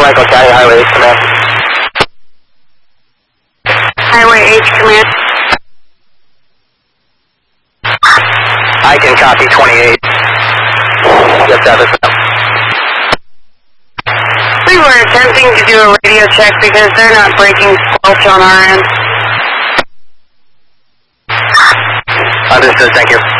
Michael County, Highway 8 Command. Highway 8 Command. I can copy 28. Yes, that is enough. We were attempting to do a radio check because they're not breaking squelch on our end. Understood, thank you.